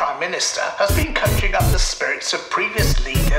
Prime Minister has been conjuring up the spirits of previous leaders